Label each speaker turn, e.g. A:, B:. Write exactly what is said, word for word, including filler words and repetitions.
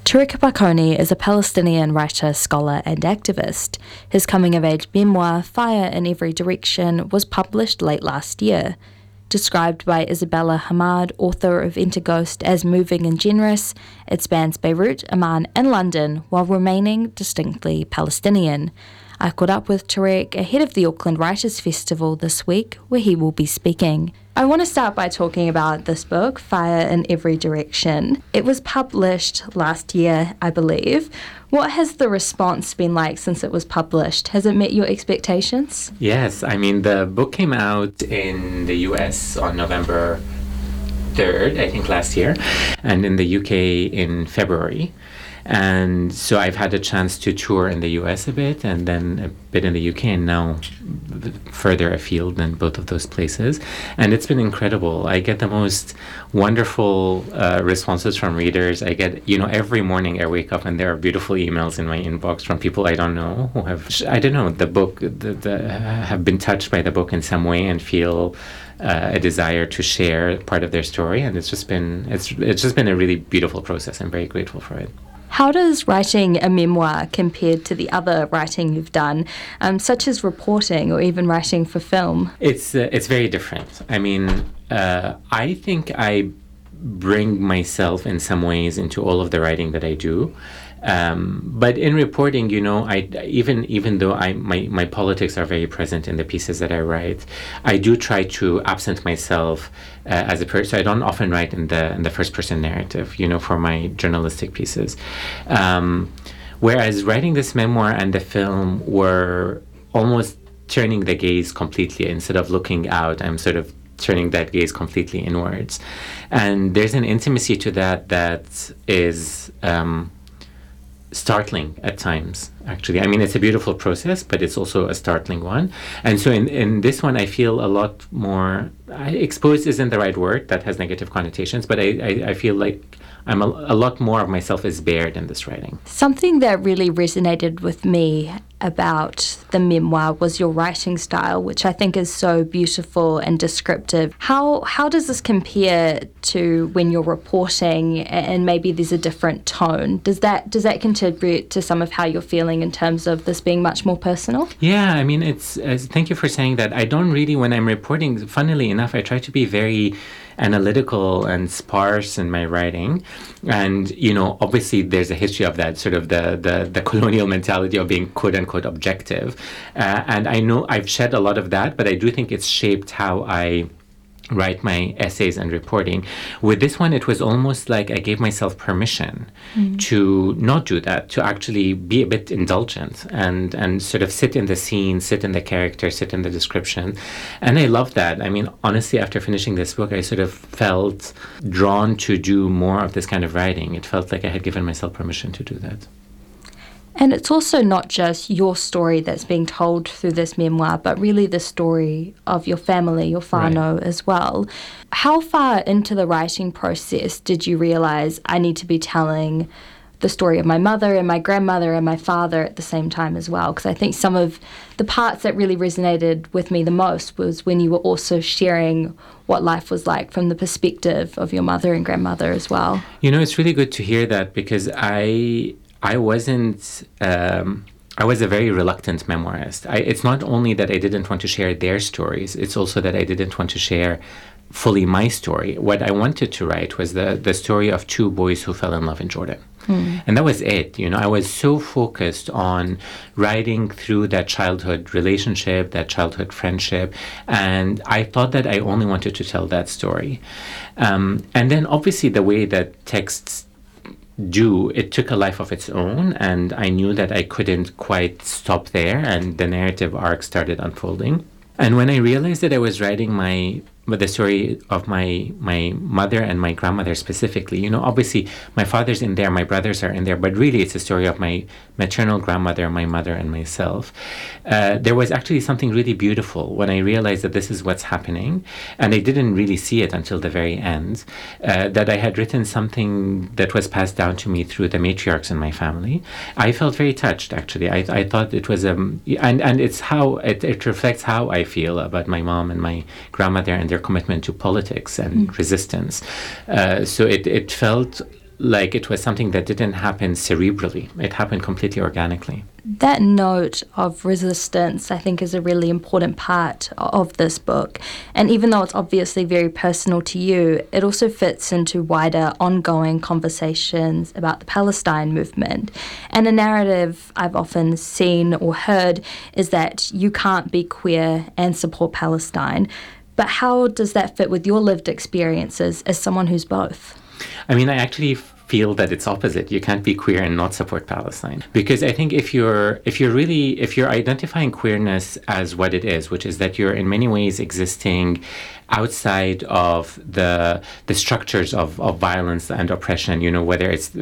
A: Tariq Bakoni is a Palestinian writer, scholar and activist. His coming-of-age memoir, Fire in Every Direction, was published late last year. Described by Isabella Hamad, author of Interghost, as moving and generous, it spans Beirut, Amman and London while remaining distinctly Palestinian. I caught up with Tariq ahead of the Auckland Writers' Festival this week, where he will be speaking. I want to start by talking about this book, Fire in Every Direction. It was published last year, I believe. What has the response been like since it was published? Has it met your expectations?
B: Yes, I mean, the book came out in the U S on November third, I think last year, and in the U K in February. And so I've had a chance to tour in the U S a bit and then a bit in the U K and now further afield than both of those places. And it's been incredible. I get the most wonderful uh, responses from readers. I get, you know, every morning I wake up and there are beautiful emails in my inbox from people I don't know who have, I don't know, the book, the, the, have been touched by the book in some way and feel uh, a desire to share part of their story. And it's just been, it's, it's just been a really beautiful process. I'm very grateful for it.
A: How does writing a memoir compared to the other writing you've done, um, such as reporting or even writing for film?
B: It's uh, it's very different. I mean, uh, I think I bring myself in some ways into all of the writing that I do. Um, but in reporting, you know, I even even though I my, my politics are very present in the pieces that I write, I do try to absent myself uh, as a person. So I don't often write in the in the first person narrative, you know, for my journalistic pieces. Um, whereas writing this memoir and the film were almost turning the gaze completely. Instead of looking out, I'm sort of turning that gaze completely inwards, and there's an intimacy to that that is. Um, startling at times, actually. I mean, it's a beautiful process, but it's also a startling one. And so in, in this one, I feel a lot more, I, exposed isn't the right word, that has negative connotations, but I, I, I feel like I'm a, a lot more of myself is bared in this writing.
A: Something that really resonated with me about the memoir was your writing style, which I think is so beautiful and descriptive. How how does this compare to when you're reporting and maybe there's a different tone? Does that does that contribute to some of how you're feeling in terms of this being much more personal?
B: Yeah, I mean, it's uh, thank you for saying that. I don't really, when I'm reporting, funnily enough, I try to be very analytical and sparse in my writing. And, you know, obviously there's a history of that, sort of the, the, the colonial mentality of being quote unquote objective. Uh, and I know I've shed a lot of that, but I do think it's shaped how I write my essays and reporting. With this one, it was almost like I gave myself permission mm. to not do that, to actually be a bit indulgent and, and sort of sit in the scene, sit in the character, sit in the description. And I love that. I mean, honestly, after finishing this book, I sort of felt drawn to do more of this kind of writing. It felt like I had given myself permission to do that.
A: And it's also not just your story that's being told through this memoir, but really the story of your family, your whānau right. as well. How far into the writing process did you realise I need to be telling the story of my mother and my grandmother and my father at the same time as well? Because I think some of the parts that really resonated with me the most was when you were also sharing what life was like from the perspective of your mother and grandmother as well.
B: You know, it's really good to hear that, because I... I wasn't, um, I was a very reluctant memoirist. I, it's not only that I didn't want to share their stories, it's also that I didn't want to share fully my story. What I wanted to write was the, the story of two boys who fell in love in Jordan. Mm. And that was it. You know, I was so focused on writing through that childhood relationship, that childhood friendship, and I thought that I only wanted to tell that story. Um, and then obviously the way that texts do, it took a life of its own, and I knew that I couldn't quite stop there, and the narrative arc started unfolding. And when I realized that I was writing my but the story of my my mother and my grandmother specifically, you know, obviously my father's in there, my brothers are in there, but really it's a story of my maternal grandmother, my mother, and myself. Uh, there was actually something really beautiful when I realized that this is what's happening, and I didn't really see it until the very end, uh, that I had written something that was passed down to me through the matriarchs in my family. I felt very touched, actually. I, I thought it was, um, and, and it's how, it, it reflects how I feel about my mom and my grandmother and their commitment to politics and mm. resistance. Uh, so it, it felt like it was something that didn't happen cerebrally. It happened completely organically.
A: That note of resistance, I think, is a really important part of this book. And even though it's obviously very personal to you, it also fits into wider ongoing conversations about the Palestine movement. And a narrative I've often seen or heard is that you can't be queer and support Palestine. But how does that fit with your lived experiences as someone who's both?
B: I mean, I actually feel that it's opposite. You can't be queer and not support Palestine. Because I think if you're if you're really if you're identifying queerness as what it is, which is that you're in many ways existing outside of the the structures of, of violence and oppression, you know, whether it's